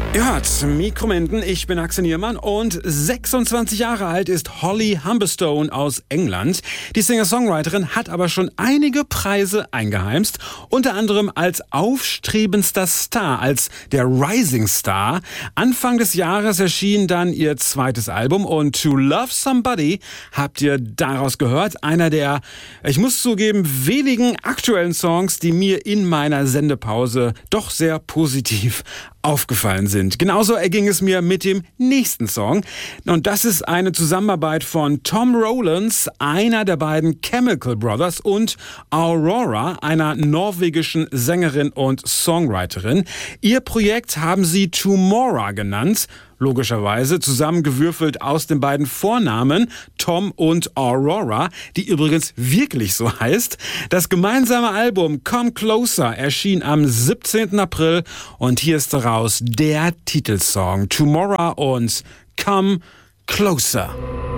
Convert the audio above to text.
Ihr hört Mikromenten, ich bin Axel Niermann und 26 Jahre alt ist Holly Humberstone aus England. Die Singer-Songwriterin hat aber schon einige Preise eingeheimst, unter anderem als aufstrebendster Star, als der Rising Star. Anfang des Jahres erschien dann ihr zweites Album und To Love Somebody habt ihr daraus gehört. Einer der, ich muss zugeben, wenigen aktuellen Songs, die mir in meiner Sendepause doch sehr positiv aufgefallen sind. Genauso erging es mir mit dem nächsten Song. Und das ist eine Zusammenarbeit von Tom Rowlands, einer der beiden Chemical Brothers, und Aurora, einer norwegischen Sängerin und Songwriterin. Ihr Projekt haben sie Tomorrow genannt. Logischerweise zusammengewürfelt aus den beiden Vornamen Tom und Aurora, die übrigens wirklich so heißt. Das gemeinsame Album Come Closer erschien am 17. April und hier ist daraus der Titelsong Tomorrow und Come Closer.